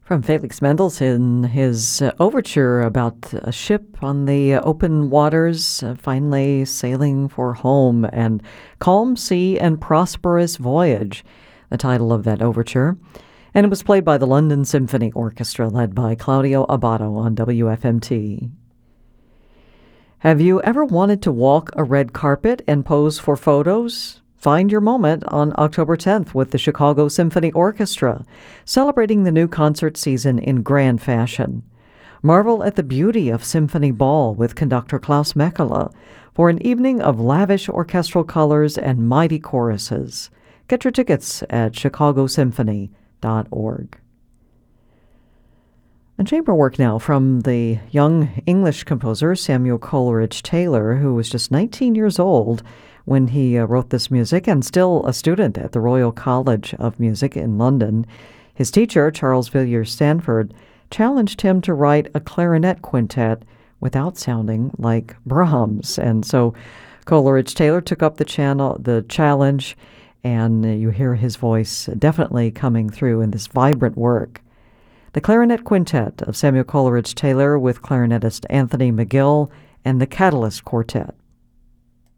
From Felix Mendelssohn, his overture about a ship on the open waters, finally sailing for home, and Calm Sea and Prosperous Voyage, the title of that overture. And it was played by the London Symphony Orchestra, led by Claudio Abbado on WFMT. Have you ever wanted to walk a red carpet and pose for photos? Find your moment on October 10th with the Chicago Symphony Orchestra, celebrating the new concert season in grand fashion. Marvel at the beauty of Symphony Ball with conductor Klaus Mekala for an evening of lavish orchestral colors and mighty choruses. Get your tickets at chicagosymphony.org. And chamber work now from the young English composer Samuel Coleridge Taylor, who was just 19 years old when he wrote this music and still a student at the Royal College of Music in London. His teacher, Charles Villiers Stanford, challenged him to write a clarinet quintet without sounding like Brahms. And so Coleridge Taylor took up the challenge, and you hear his voice definitely coming through in this vibrant work. The Clarinet Quintet of Samuel Coleridge Taylor with clarinetist Anthony McGill and the Catalyst Quartet.